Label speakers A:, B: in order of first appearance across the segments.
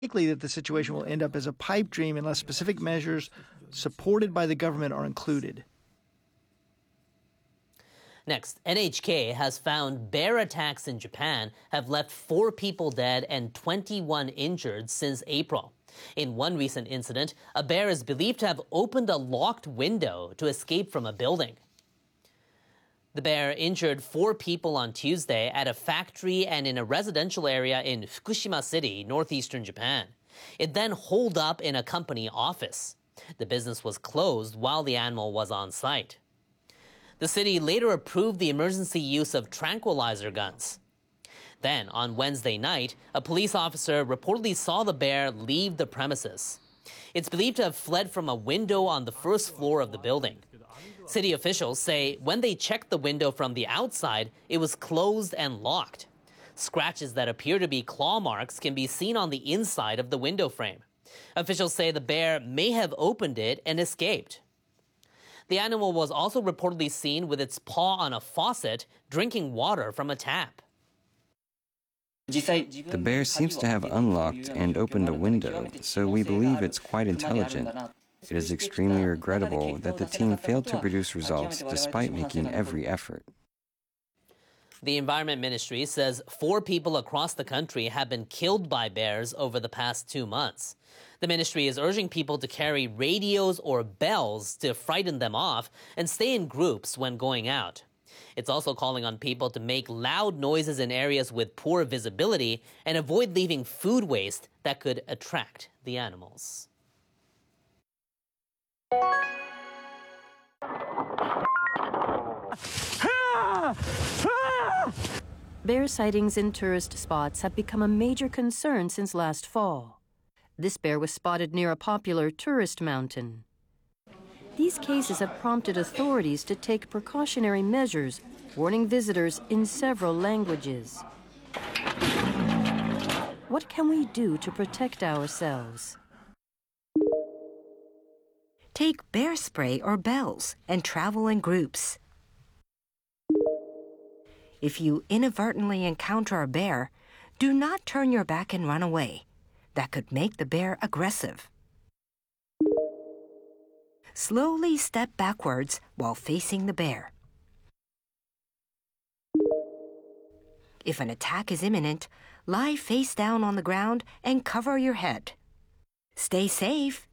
A: Likely that the situation will end up as a pipe dream unless specific measures supported by the government are included.
B: Next, NHK has found bear attacks in Japan have left 4 people dead and 21 injured since April. In one recent incident, a bear is believed to have opened a locked window to escape from a building. The bear injured 4 people on Tuesday at a factory and in a residential area in Fukushima City, northeastern Japan. It then holed up in a company office. The business was closed while the animal was on site. The city later approved the emergency use of tranquilizer guns. Then, on Wednesday night, a police officer reportedly saw the bear leave the premises. It's believed to have fled from a window on the first floor of the building. City officials say when they checked the window from the outside, it was closed and locked. Scratches that appear to be claw marks can be seen on the inside of the window frame. Officials say the bear may have opened it and escaped. The animal was also reportedly seen with its paw on a faucet, drinking water from a tap.
C: The bear seems to have unlocked and opened a window, so we believe it's quite intelligent. It is extremely regrettable that the team failed to produce results despite making every effort.
B: The Environment Ministry says 4 people across the country have been killed by bears over the past 2 months. The ministry is urging people to carry radios or bells to frighten them off and stay in groups when going out. It's also calling on people to make loud noises in areas with poor visibility and avoid leaving food waste that could attract the animals.
D: Bear sightings in tourist spots have become a major concern since last fall. This bear was spotted near a popular tourist mountain. These cases have prompted authorities to take precautionary measures, warning visitors in several languages. What can we do to protect ourselves?
E: Take bear spray or bells and travel in groups. If you inadvertently encounter a bear, do not turn your back and run away. That could make the bear aggressive. Slowly step backwards while facing the bear. If an attack is imminent, lie face down on the ground and cover your head. Stay safe.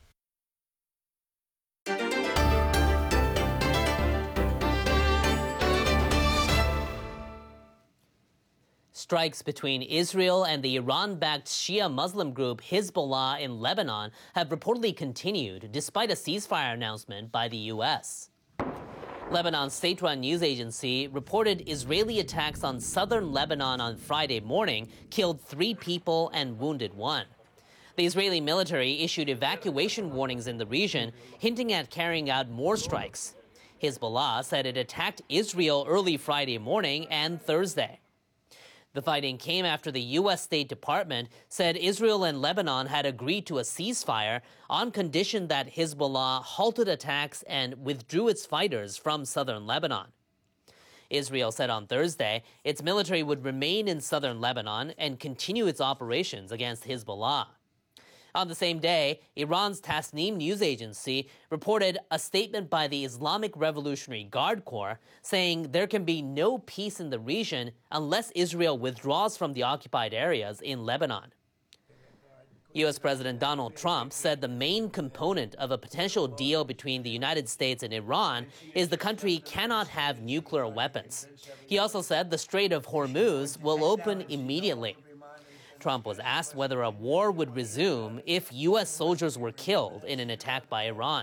B: Strikes between Israel and the Iran-backed Shia Muslim group Hezbollah in Lebanon have reportedly continued despite a ceasefire announcement by the U.S. Lebanon's state-run news agency reported Israeli attacks on southern Lebanon on Friday morning killed 3 people and wounded 1. The Israeli military issued evacuation warnings in the region, hinting at carrying out more strikes. Hezbollah said it attacked Israel early Friday morning and Thursday. The fighting came after the U.S. State Department said Israel and Lebanon had agreed to a ceasefire on condition that Hezbollah halted attacks and withdrew its fighters from southern Lebanon. Israel said on Thursday its military would remain in southern Lebanon and continue its operations against Hezbollah. On the same day, Iran's Tasnim news agency reported a statement by the Islamic Revolutionary Guard Corps saying there can be no peace in the region unless Israel withdraws from the occupied areas in Lebanon. U.S. President Donald Trump said the main component of a potential deal between the United States and Iran is the country cannot have nuclear weapons. He also said the Strait of Hormuz will open immediately. Trump was asked whether a war would resume if U.S. soldiers were killed in an attack by Iran.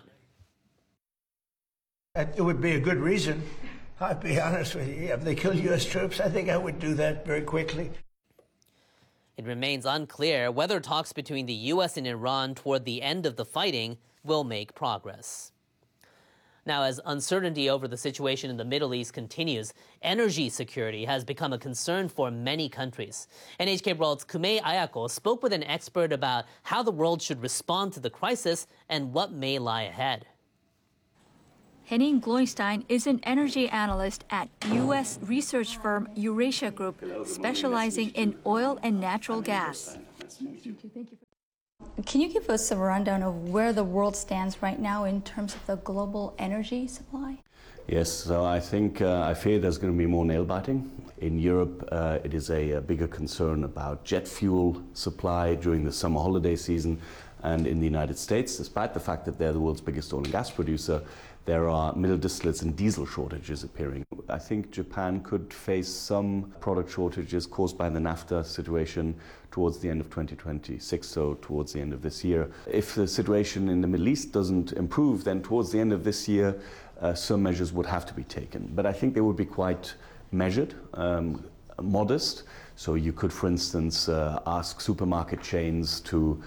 F: It would be a good reason. I'll be honest with you. If they kill U.S. troops, I think I would do that very quickly.
B: It remains unclear whether talks between the U.S. and Iran toward the end of the fighting will make progress. Now, as uncertainty over the situation in the Middle East continues, energy security has become a concern for many countries. NHK World's Kume Ayako spoke with an expert about how the world should respond to the crisis and what may lie ahead.
G: Henning Gloinstein is an energy analyst at U.S. research firm Eurasia Group, specializing in oil and natural gas. Can you give us a rundown of where the world stands right now in terms of the global energy supply?
H: Yes, so I think, I fear there's going to be more nail-biting. In Europe, it is a bigger concern about jet fuel supply during the summer holiday season. And in the United States, despite the fact that they're the world's biggest oil and gas producer, there are middle distillates and diesel shortages appearing. I think Japan could face some product shortages caused by the NAFTA situation towards the end of 2026, so towards the end of this year. If the situation in the Middle East doesn't improve, then towards the end of this year, some measures would have to be taken. But I think they would be quite measured, modest. So you could, for instance, ask supermarket chains to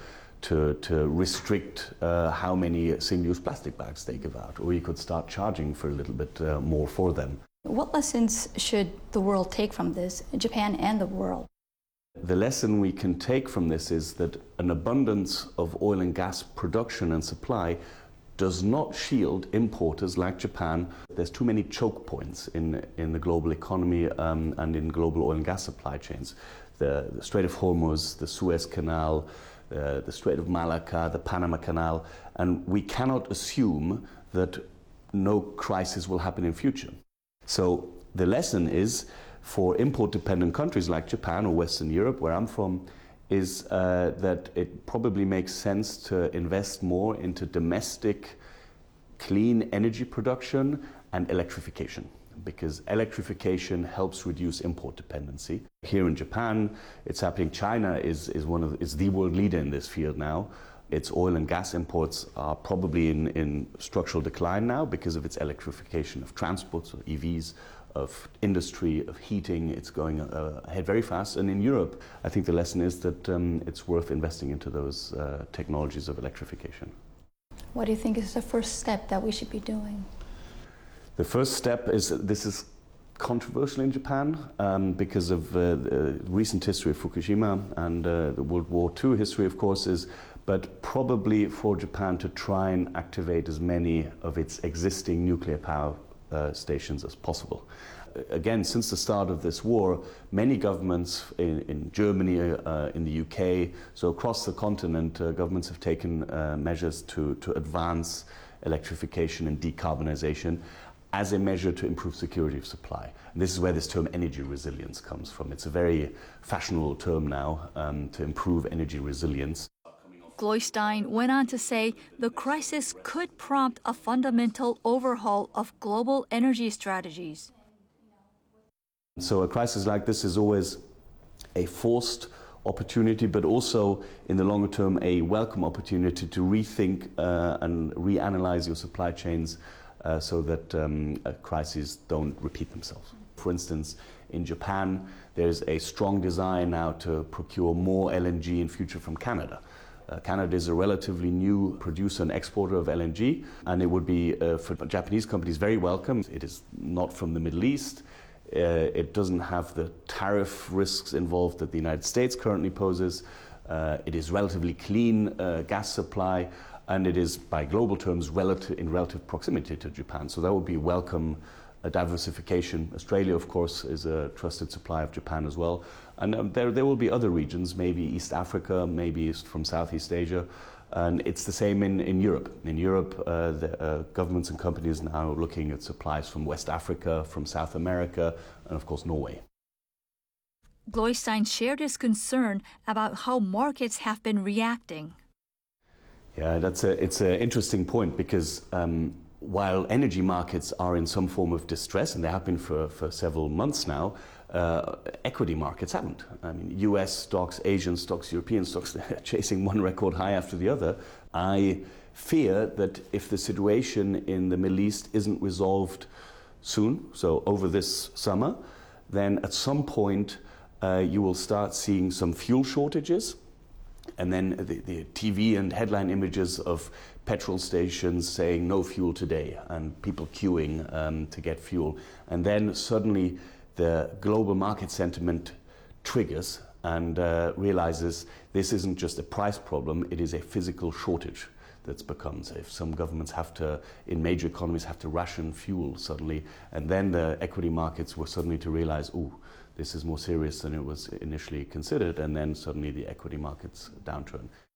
H: restrict how many single-use plastic bags they give out, or you could start charging for a little bit more for them.
G: What lessons should the world take from this, Japan and the world?
H: The lesson we can take from this is that an abundance of oil and gas production and supply does not shield importers like Japan. There's too many choke points in the global economy and in global oil and gas supply chains. The Strait of Hormuz, the Suez Canal, the Strait of Malacca, the Panama Canal, and we cannot assume that no crisis will happen in future. So the lesson is for import-dependent countries like Japan or Western Europe, where I'm from, is that it probably makes sense to invest more into domestic clean energy production and electrification, because electrification helps reduce import dependency. Here in Japan, it's happening. China is the world leader in this field now. Its oil and gas imports are probably in structural decline now because of its electrification of transport, so EVs, of industry, of heating. It's going ahead very fast. And in Europe, I think the lesson is that it's worth investing into those technologies of electrification.
G: What do you think is the first step that we should be doing?
H: The first step is, this is controversial in Japan because of the recent history of Fukushima and the World War II history, of course, but probably for Japan to try and activate as many of its existing nuclear power stations as possible. Again, since the start of this war, many governments in Germany, in the UK, so across the continent, governments have taken measures to advance electrification and decarbonization as a measure to improve security of supply. And this is where this term energy resilience comes from. It's a very fashionable term now to improve energy resilience.
G: Gloystein went on to say the crisis could prompt a fundamental overhaul of global energy strategies.
H: So a crisis like this is always a forced opportunity, but also in the longer term a welcome opportunity to rethink and reanalyze your supply chains so that crises don't repeat themselves. For instance, in Japan, there's a strong desire now to procure more LNG in future from Canada. Canada is a relatively new producer and exporter of LNG, and it would be, for Japanese companies, very welcome. It is not from the Middle East. It doesn't have the tariff risks involved that the United States currently poses. It is relatively clean gas supply, and it is, by global terms, in relative proximity to Japan. So that would be welcome diversification. Australia, of course, is a trusted supplier of Japan as well. And there will be other regions, maybe East Africa, maybe from Southeast Asia. And it's the same in Europe. In Europe, the governments and companies now looking at supplies from West Africa, from South America, and of course Norway.
G: Gloystein shared his concern about how markets have been reacting.
H: Yeah, it's an interesting point because while energy markets are in some form of distress, and they have been for several months now, equity markets haven't. I mean, US stocks, Asian stocks, European stocks, they're chasing one record high after the other. I fear that if the situation in the Middle East isn't resolved soon, so over this summer, then at some point you will start seeing some fuel shortages. And then the TV and headline images of petrol stations saying no fuel today and people queuing to get fuel. And then suddenly the global market sentiment triggers and realizes this isn't just a price problem, it is a physical shortage that's become. So if some governments in major economies have to ration fuel suddenly, and then the equity markets were suddenly to realize, ooh, this is more serious than it was initially considered, and then suddenly the equity markets downturn.